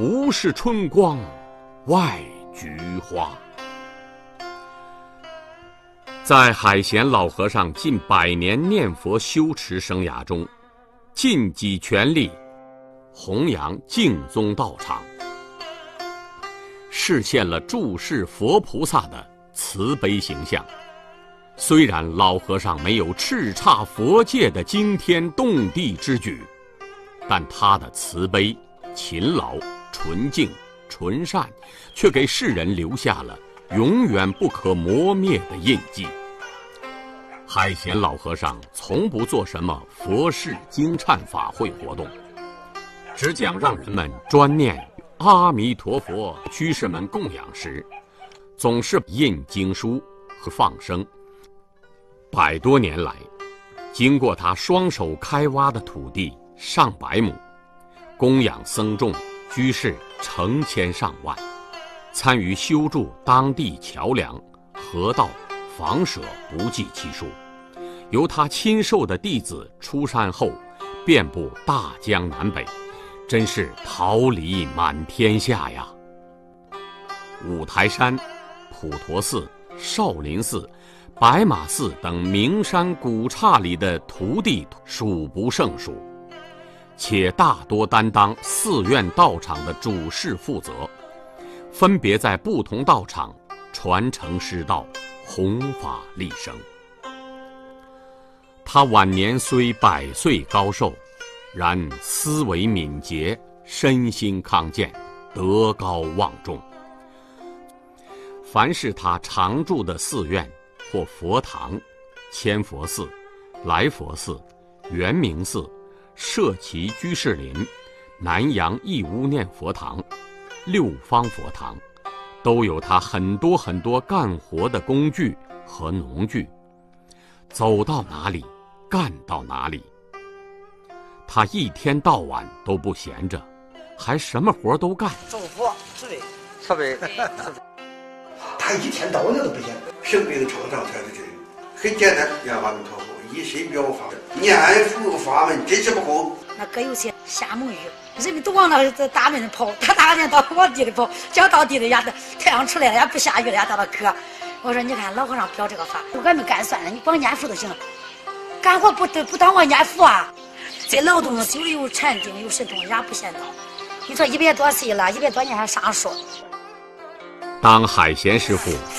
不是春光外菊花。在海贤老和尚近100年念佛修持生涯中，尽己全力弘扬净宗道场，实现了注释佛菩萨的慈悲形象。虽然老和尚没有叱咤佛界的惊天动地之举，但他的慈悲、勤劳、纯净、纯善，却给世人留下了永远不可磨灭的印记。海贤老和尚从不做什么佛事经忏法会活动，只讲让人们专念阿弥陀佛。居士们供养时，总是印经书和放生。100多年来，经过他双手开挖的土地上百亩，供养僧众居士成千上万，参与修筑当地桥梁、河道、房舍不计其数。由他亲授的弟子出山后，遍布大江南北，真是桃李满天下呀！五台山、普陀寺、少林寺、白马寺等名山古刹里的徒弟数不胜数，且大多担当寺院道场的主事负责，分别在不同道场传承师道，弘法利生。他晚年虽100岁高寿，然思维敏捷，身心康健，德高望重。凡是他常住的寺院或佛堂，千佛寺、来佛寺、圆明寺、社稷居士林、南阳义乌念佛堂、六方佛堂，都有他很多干活的工具和农具，走到哪里干到哪里。他一天到晚都不闲着，还什么活都干。 种活、设备， 他一天到晚都不闲。生病创伤才是这个，很简单，念阿弥陀佛，一心表法，念佛法门真是不空。 那搁有些瞎蒙语，人们都往那大门跑，他大人到往地里跑，脚到地里呀，太阳出来了也不下雨了，也到了渴。我说你看老和尚表这个法，俺们干算了，你光念佛就行了，干活不当我念佛啊。这劳动就有禅定，有神通，也不嫌早。你说100多岁了，100多年还上树。 当海贤师傅